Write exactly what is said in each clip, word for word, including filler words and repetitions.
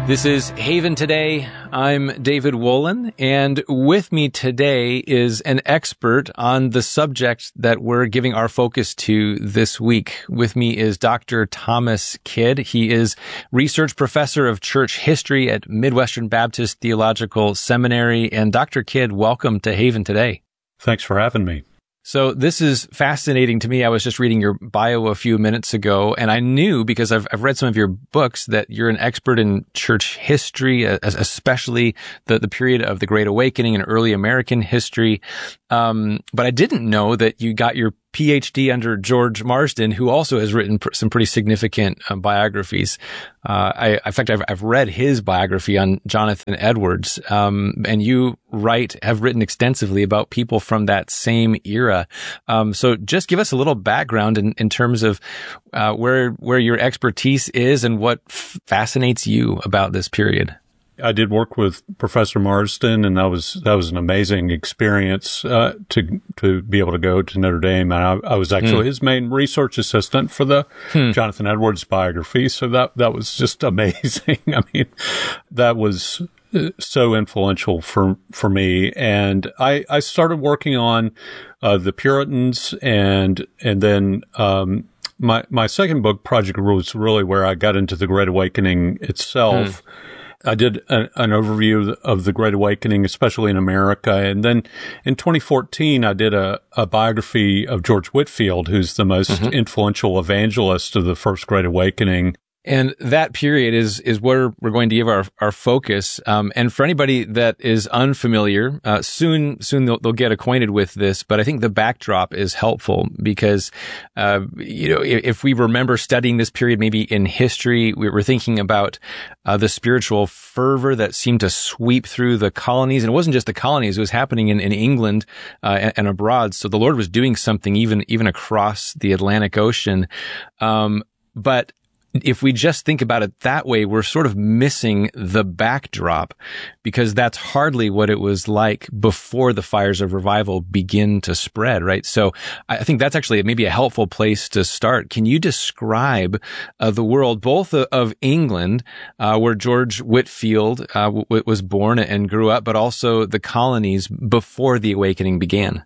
This is Haven Today. I'm David Wolin, and with me today is an expert on the subject that we're giving our focus to this week. With me is Doctor Thomas Kidd. He is research professor of church history at Midwestern Baptist Theological Seminary. And Doctor Kidd, welcome to Haven Today. Thanks for having me. So this is fascinating to me. I was just reading your bio a few minutes ago, and I knew, because I've, I've read some of your books, that you're an expert in church history, especially the, the period of the Great Awakening and early American history. Um, but I didn't know that you got your P H D under George Marsden, who also has written pr- some pretty significant uh, biographies. Uh, I, in fact, I've, I've read his biography on Jonathan Edwards. Um, and you write, have written extensively about people from that same era. Um, so just give us a little background in, in terms of, uh, where, where your expertise is and what f- fascinates you about this period. I did work with Professor Marsden, and that was that was an amazing experience uh, to to be able to go to Notre Dame. And I, I was actually hmm. his main research assistant for the hmm. Jonathan Edwards biography, so that that was just amazing. I mean, that was so influential for for me. And I I started working on uh, the Puritans, and and then. Um, my my second book, Project was really where I got into the Great Awakening itself. Hmm. I did a, an overview of the Great Awakening, especially in America. And then in twenty fourteen, I did a, a biography of George Whitefield, who's the most mm-hmm. influential evangelist of the First Great Awakening. And that period is, is where we're going to give our, our focus. Um, and for anybody that is unfamiliar, uh, soon, soon they'll, they'll get acquainted with this. But I think the backdrop is helpful because, uh, you know, if, if we remember studying this period, maybe in history, we were thinking about, uh, the spiritual fervor that seemed to sweep through the colonies. And it wasn't just the colonies. It was happening in, in England, uh, and, and abroad. So the Lord was doing something even, even across the Atlantic Ocean. Um, but if we just think about it that way, we're sort of missing the backdrop, because that's hardly what it was like before the fires of revival begin to spread, right? So I think that's actually maybe a helpful place to start. Can you describe uh, the world, both of England, uh, where George Whitefield uh, w- was born and grew up, but also the colonies before the awakening began?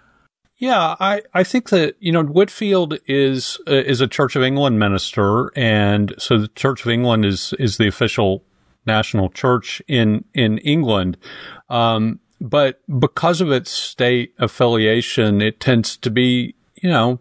Yeah, I, I think that, you know, Whitefield is uh, is a Church of England minister, and so the Church of England is is the official national church in in England. Um, but because of its state affiliation, it tends to be, you know,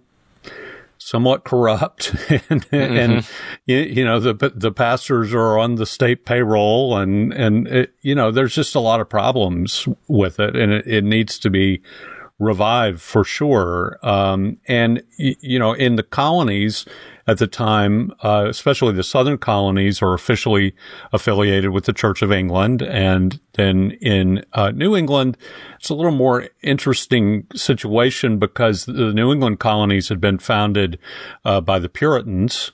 somewhat corrupt, and, mm-hmm. and you, you know the the pastors are on the state payroll, and and it, you know there's just a lot of problems with it, and it, it needs to be revived for sure. Um, and, you know, in the colonies at the time, uh, especially the southern colonies, are officially affiliated with the Church of England. And then in uh, New England, it's a little more interesting situation because the New England colonies had been founded uh, by the Puritans.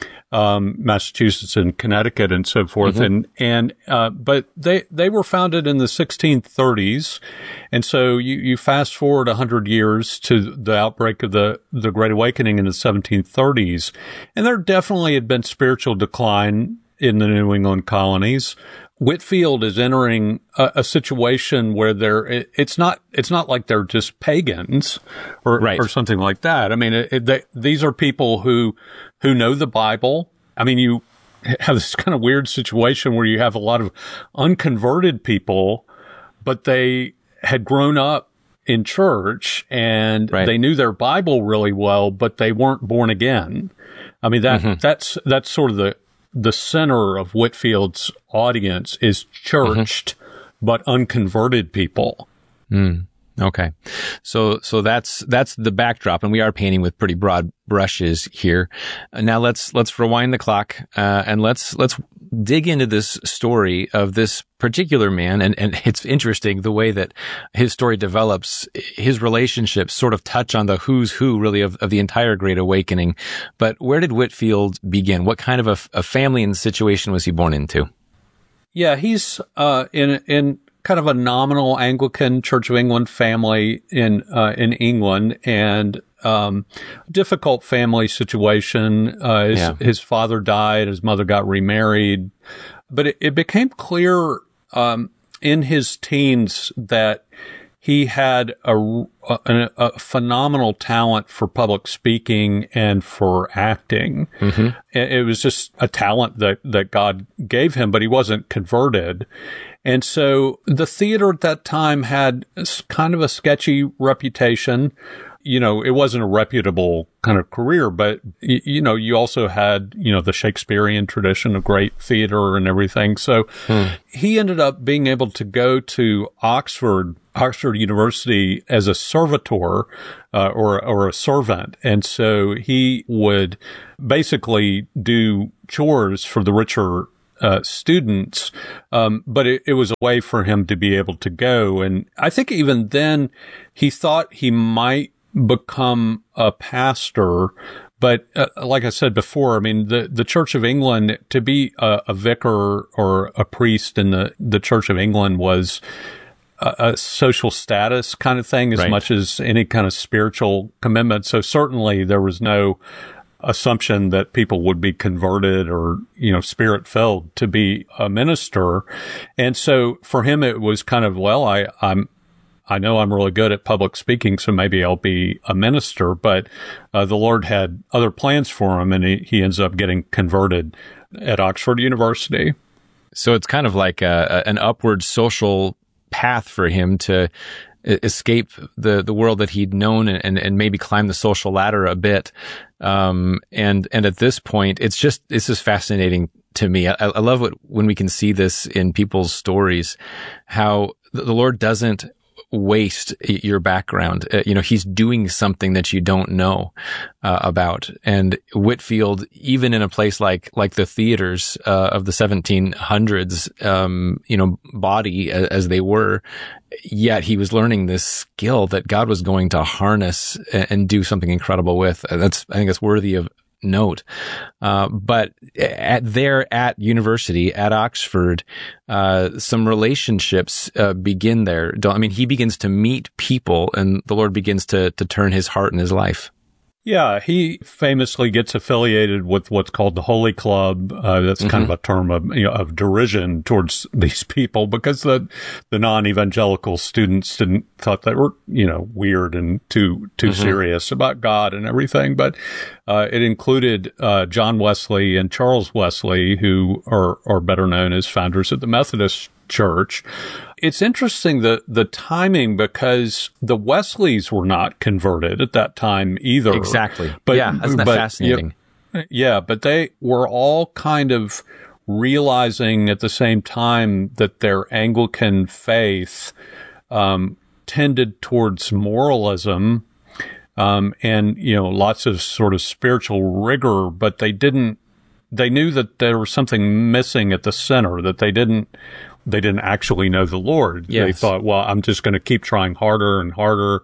Um, Massachusetts and Connecticut and so forth. Mm-hmm. And, and, uh, but they, they were founded in the sixteen thirties. And so you, you fast forward a hundred years to the outbreak of the, the Great Awakening in the seventeen thirties. And there definitely had been spiritual decline in the New England colonies. Whitefield is entering a, a situation where they're, it, it's not, it's not like they're just pagans or, right. or something like that. I mean, it, it, they, these are people who, who know the Bible. I mean, you have this kind of weird situation where you have a lot of unconverted people, but they had grown up in church and right. they knew their Bible really well, but they weren't born again. I mean, that, mm-hmm. that's, that's sort of the, the center of Whitefield's audience is churched, mm-hmm. but unconverted people. Mm. Okay. So, so that's, that's the backdrop, and we are painting with pretty broad brushes here. Uh, now let's, let's rewind the clock, uh, and let's, let's dig into this story of this particular man. And, and it's interesting the way that his story develops. His relationships sort of touch on the who's who really of, of the entire Great Awakening. But where did Whitefield begin? What kind of a, a family and situation was he born into? Yeah, he's, uh, in, in, kind of a nominal Anglican Church of England family in uh, in England, and um, difficult family situation. Uh, his, yeah. his father died, his mother got remarried. But it, it became clear um, in his teens that he had a, a, a phenomenal talent for public speaking and for acting. Mm-hmm. It was just a talent that, that God gave him, but he wasn't converted. And so the theater at that time had kind of a sketchy reputation. You know, it wasn't a reputable kind of career, but, you know, you also had, you know, the Shakespearean tradition of great theater and everything. So hmm. he ended up being able to go to Oxford, Oxford University as a servitor, uh, or, or a servant. And so he would basically do chores for the richer Uh, students, um, but it, it was a way for him to be able to go. And I think even then he thought he might become a pastor. But uh, like I said before, I mean, the, the Church of England, to be a, a vicar or a priest in the, the Church of England was a, a social status kind of thing as right. much as any kind of spiritual commitment. So certainly there was no assumption that people would be converted or, you know, spirit filled to be a minister. And so for him, it was kind of, well, I, I'm, I know I'm really good at public speaking, so maybe I'll be a minister, but uh, the Lord had other plans for him, and he, he ends up getting converted at Oxford University. So it's kind of like a, an upward social path for him to escape the, the world that he'd known and, and maybe climb the social ladder a bit. Um, and, and at this point, it's just, it's just fascinating to me. I, I love what, when we can see this in people's stories, how the Lord doesn't waste your background. Uh, you know, he's doing something that you don't know uh, about. And Whitefield, even in a place like like the theaters uh, of the seventeen hundreds, um, you know, body as, as they were, yet he was learning this skill that God was going to harness and, and do something incredible with. And that's, I think, that's worthy of note. Uh, but at there at university, at Oxford, uh, some relationships, uh, begin there. I mean, he begins to meet people and the Lord begins to, to turn his heart and his life. Yeah, he famously gets affiliated with what's called the Holy Club. Uh, that's mm-hmm. kind of a term of, you know, of derision towards these people because the the non-evangelical students didn't thought they were, you know, weird and too too mm-hmm. serious about God and everything. But uh, it included uh, John Wesley and Charles Wesley, who are are better known as founders of the Methodist Church. It's interesting the the timing because the Wesleys were not converted at that time either. Exactly. But yeah, that's but, fascinating. Yeah, yeah, but they were all kind of realizing at the same time that their Anglican faith um, tended towards moralism um, and, you know, lots of sort of spiritual rigor, but they didn't. They knew that there was something missing at the center, that they didn't. They didn't actually know the Lord. Yes. They thought, well, I'm just going to keep trying harder and harder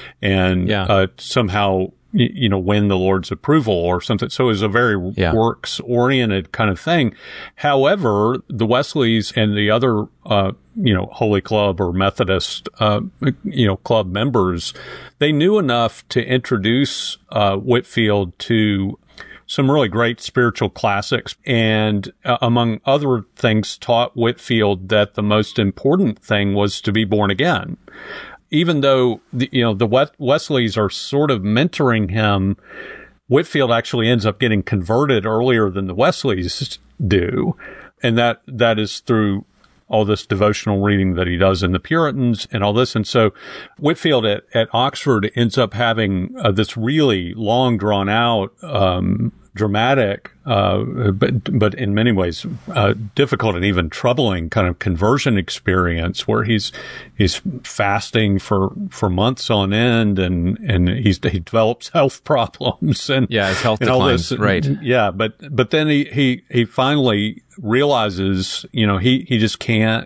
and yeah. uh, somehow, you, you know, win the Lord's approval or something. So it was a very yeah. works-oriented kind of thing. However, the Wesleys and the other, uh, you know, Holy Club or Methodist, uh, you know, club members, they knew enough to introduce uh, Whitefield to some really great spiritual classics, and uh, among other things, taught Whitefield that the most important thing was to be born again. Even though the, you know the Wesleys are sort of mentoring him, Whitefield actually ends up getting converted earlier than the Wesleys do, and that that is through all this devotional reading that he does in the Puritans and all this. And so Whitefield at, at Oxford ends up having uh, this really long drawn out, um, dramatic, uh, but, but in many ways, uh, difficult and even troubling kind of conversion experience where he's, he's fasting for, for months on end and, and he's, he develops health problems and, yeah, his health declines, right. Yeah. But, but then he, he, he finally realizes, you know, he, he just can't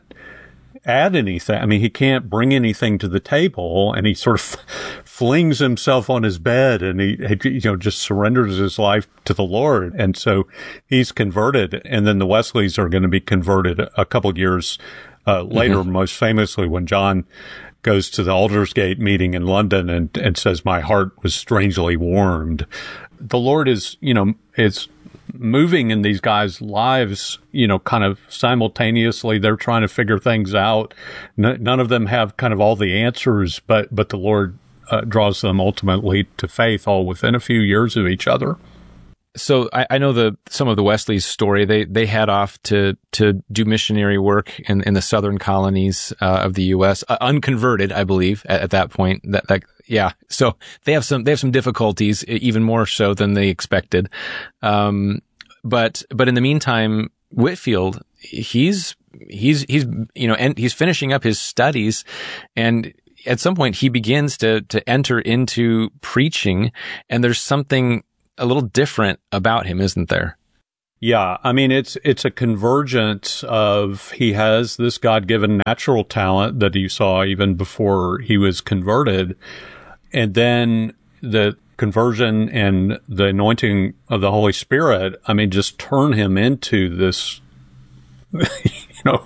add anything. I mean, he can't bring anything to the table, and he sort of flings himself on his bed and he, you know, just surrenders his life to the Lord. And so he's converted. And then the Wesleys are going to be converted a couple of years uh, later, mm-hmm. most famously when John goes to the Aldersgate meeting in London and, and says, "My heart was strangely warmed." The Lord is, you know, is moving in these guys' lives, you know, kind of simultaneously. They're trying to figure things out. N- none of them have kind of all the answers, but, but the Lord uh, draws them ultimately to faith all within a few years of each other. So I, I know the some of the Wesleys' story. They they head off to to do missionary work in, in the southern colonies uh, of the U S, uh, unconverted, I believe, at, at that point. That, that yeah. So they have some they have some difficulties, even more so than they expected. Um, but but in the meantime, Whitefield, he's he's he's you know, and he's finishing up his studies, and at some point he begins to to enter into preaching, and there's something a little different about him, isn't there? Yeah, I mean, it's it's a convergence of, he has this God-given natural talent that you saw even before he was converted, and then the conversion and the anointing of the Holy Spirit, I mean, just turn him into this, you know,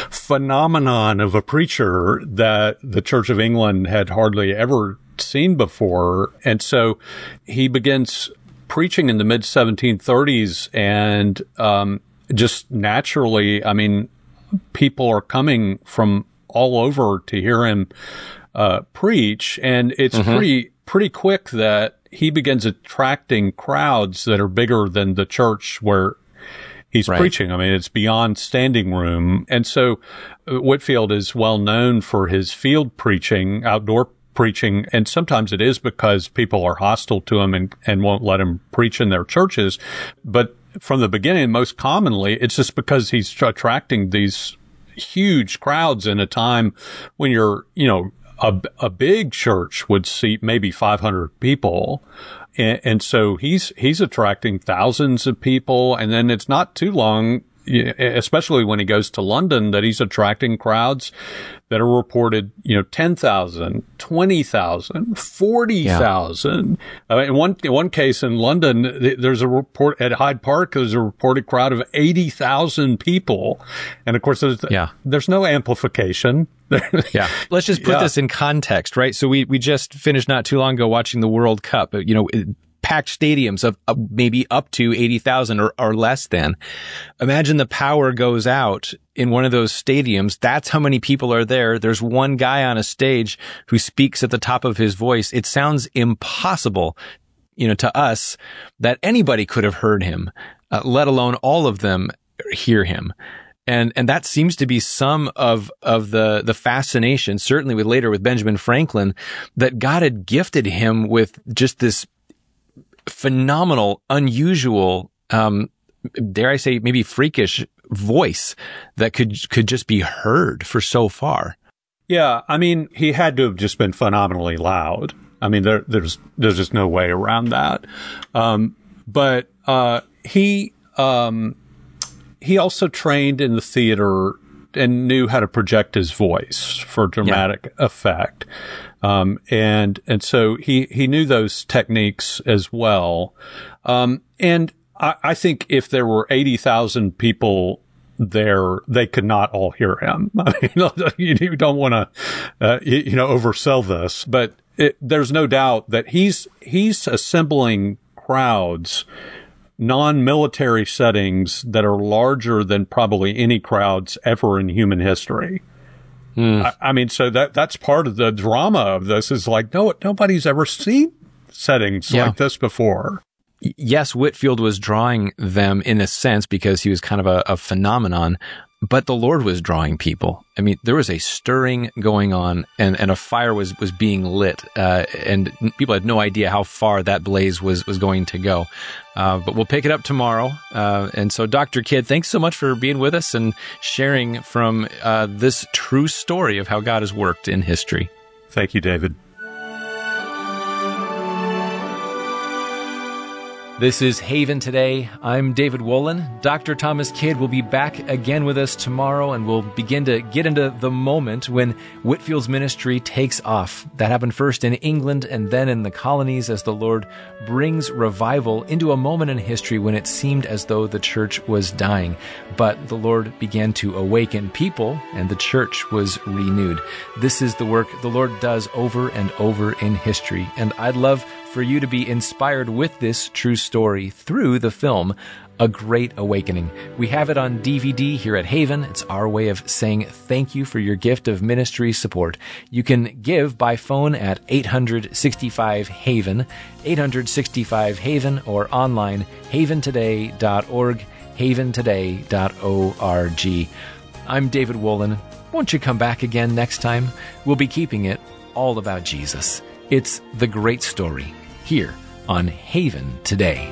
phenomenon of a preacher that the Church of England had hardly ever seen before. And so he begins preaching in the mid seventeen thirties, and um, just naturally, I mean, people are coming from all over to hear him uh, preach, and it's mm-hmm. pretty pretty quick that he begins attracting crowds that are bigger than the church where he's right. preaching. I mean, it's beyond standing room, and so Whitefield is well known for his field preaching, outdoor preaching, and sometimes it is because people are hostile to him and, and won't let him preach in their churches. But from the beginning, most commonly, it's just because he's attracting these huge crowds in a time when you're, you know, a, a big church would seat maybe five hundred people. And, and so he's, he's attracting thousands of people. And then it's not too long, especially when he goes to London, that he's attracting crowds that are reported, you know, ten thousand, twenty thousand, forty thousand. Yeah. Uh, in one, in one case in London, there's a report at Hyde Park, there's a reported crowd of eighty thousand people. And of course, there's, yeah. there's no amplification. Yeah. Let's just put yeah. this in context, right? So we, we just finished not too long ago watching the World Cup, you know, it, packed stadiums of uh, maybe up to eighty thousand or, or less than. Imagine the power goes out in one of those stadiums. That's how many people are there. There's one guy on a stage who speaks at the top of his voice. It sounds impossible, you know, to us that anybody could have heard him, uh, let alone all of them hear him. And, and that seems to be some of, of the, the fascination, certainly with later with Benjamin Franklin, that God had gifted him with just this phenomenal, unusual, um, dare I say, maybe freakish voice that could could just be heard for so far. Yeah, I mean, he had to have just been phenomenally loud. I mean, there, there's there's just no way around that. Um, but uh, he um, he also trained in the theater and knew how to project his voice for dramatic yeah. effect. Um, and, and so he, he knew those techniques as well. Um, and I, I think if there were eighty thousand people there, they could not all hear him. I mean, you don't want to, uh, you, you know, oversell this, but it, there's no doubt that he's, he's assembling crowds, non-military settings that are larger than probably any crowds ever in human history. Mm. I, I mean, so that that's part of the drama of this is like, no, nobody's ever seen settings yeah. like this before. Yes, Whitefield was drawing them in a sense because he was kind of a, a phenomenon, but the Lord was drawing people. I mean, there was a stirring going on, and, and a fire was, was being lit, uh, and people had no idea how far that blaze was, was going to go. Uh, but we'll pick it up tomorrow. Uh, and so, Doctor Kidd, thanks so much for being with us and sharing from uh, this true story of how God has worked in history. Thank you, David. This is Haven Today. I'm David Wolin. Doctor Thomas Kidd will be back again with us tomorrow, and we'll begin to get into the moment when Whitefield's ministry takes off. That happened first in England and then in the colonies as the Lord brings revival into a moment in history when it seemed as though the church was dying. But the Lord began to awaken people, and the church was renewed. This is the work the Lord does over and over in history, and I'd love for you to be inspired with this true story through the film A Great Awakening. We have it on D V D here at Haven. It's our way of saying thank you for your gift of ministry support. You can give by phone at eight hundred sixty-five HAVEN, eight hundred sixty-five HAVEN, or online, haven today dot org, haven today dot org. I'm David Wolin. Won't you come back again next time? We'll be keeping it all about Jesus. It's the great story here on Haven Today.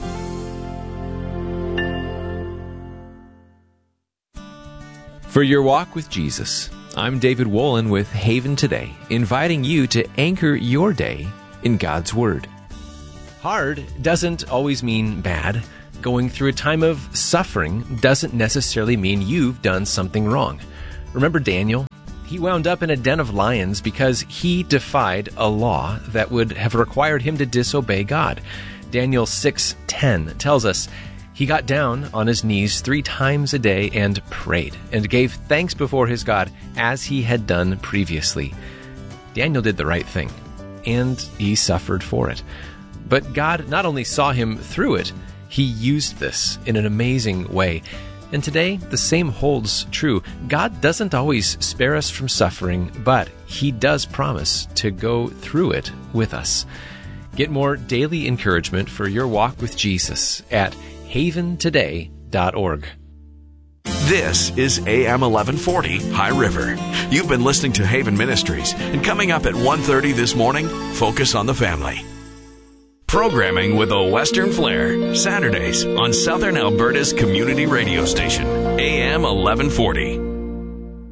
For your walk with Jesus, I'm David Wolin with Haven Today, inviting you to anchor your day in God's Word. Hard doesn't always mean bad. Going through a time of suffering doesn't necessarily mean you've done something wrong. Remember Daniel? He wound up in a den of lions because he defied a law that would have required him to disobey God. Daniel six ten tells us, he got down on his knees three times a day and prayed, and gave thanks before his God as he had done previously. Daniel did the right thing, and he suffered for it. But God not only saw him through it, he used this in an amazing way. And today, the same holds true. God doesn't always spare us from suffering, but he does promise to go through it with us. Get more daily encouragement for your walk with Jesus at haven today dot org. This is A M eleven forty High River. You've been listening to Haven Ministries, and coming up at one thirty this morning, Focus on the Family. Programming with a Western flair, Saturdays on Southern Alberta's community radio station, A M eleven forty.